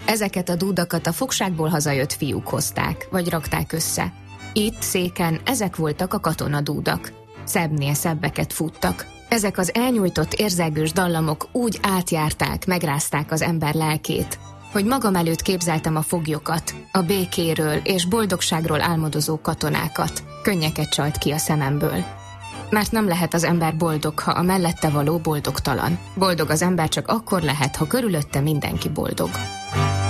Ezeket a dúdakat a fogságból hazajött fiúk hozták, vagy rakták össze. Itt Széken ezek voltak a katonadúdak. Szebbnél szebbeket futtak. Ezek az elnyújtott érzelgős dallamok úgy átjárták, megrázták az ember lelkét, hogy magam előtt képzeltem a foglyokat, a békéről és boldogságról álmodozó katonákat. Könnyeket csalt ki a szememből. Mert nem lehet az ember boldog, ha a mellette való boldogtalan. Boldog az ember csak akkor lehet, ha körülötte mindenki boldog.